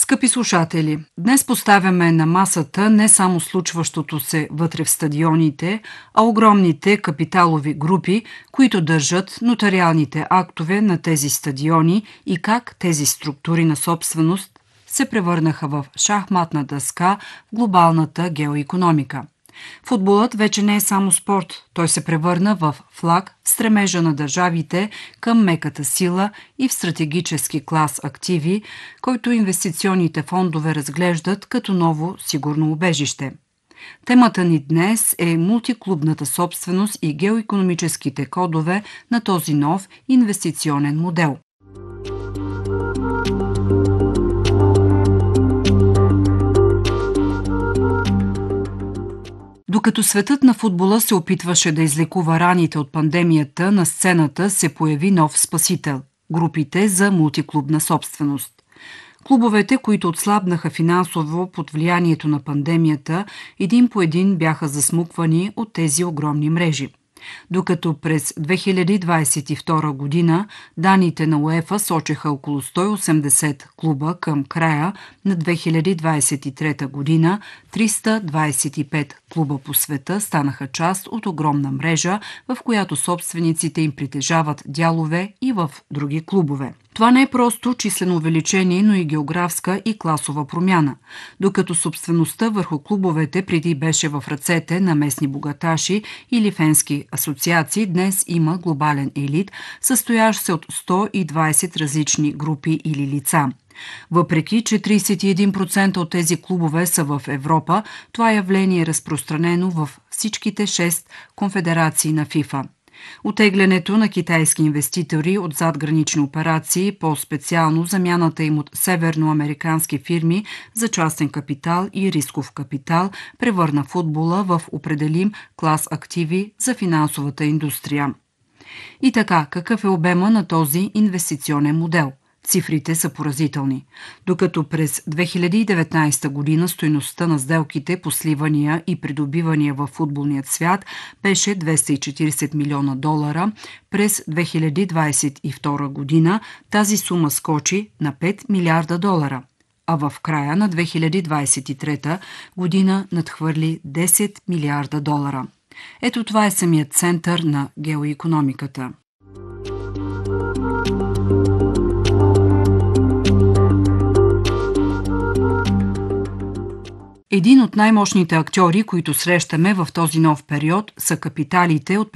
Скъпи слушатели, днес поставяме на масата не само случващото се вътре в стадионите, а огромните капиталови групи, които държат нотариалните актове на тези стадиони и как тези структури на собственост се превърнаха в шахматна дъска в глобалната геоикономика. Футболът вече не е само спорт, той се превърна в флаг в стремежа на държавите към меката сила и в стратегически клас активи, който инвестиционните фондове разглеждат като ново сигурно убежище. Темата ни днес е мултиклубната собственост и геоикономическите кодове на този нов инвестиционен модел. Докато светът на футбола се опитваше да излекува раните от пандемията, на сцената се появи нов спасител – групите за мултиклубна собственост. Клубовете, които отслабнаха финансово под влиянието на пандемията, един по един бяха засмуквани от тези огромни мрежи. Докато през 2022 година данните на УЕФА сочеха около 180 клуба, към края на 2023 година 325 клуба по света станаха част от огромна мрежа, в която собствениците им притежават дялове и в други клубове. Това не е просто числено увеличение, но и географска и класова промяна. Докато собствеността върху клубовете преди беше в ръцете на местни богаташи или фенски асоциации, днес има глобален елит, състоящ се от 120 различни групи или лица. Въпреки че 31% от тези клубове са в Европа, това явление е разпространено в всичките 6 конфедерации на ФИФА. Оттеглянето на китайски инвеститори от задгранични операции, по-специално замяната им от северноамерикански фирми за частен капитал и рисков капитал, превърна футбола в определим клас активи за финансовата индустрия. И така, какъв е обема на този инвестиционен модел? Цифрите са поразителни. Докато през 2019 година стойността на сделките по сливания и придобивания във футболният свят беше 240 милиона долара, през 2022 година тази сума скочи на 5 милиарда долара, а в края на 2023 година надхвърли 10 милиарда долара. Ето това е самият център на геоикономиката. Един от най-мощните актьори, които срещаме в този нов период, са капиталите от